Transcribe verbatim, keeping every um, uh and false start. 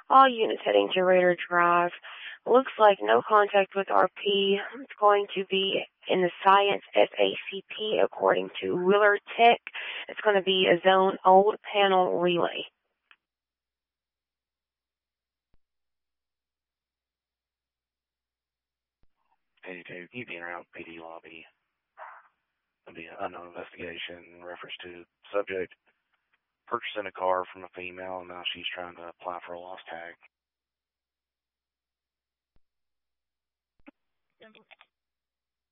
All units heading to Raider Drive. Looks like no contact with R P. It's going to be in the Science S A C P according to Wheeler Tech. It's going to be a zone old panel relay. eighty-two, keep in route P D lobby. There'll be an unknown investigation in reference to subject purchasing a car from a female, and now she's trying to apply for a lost tag.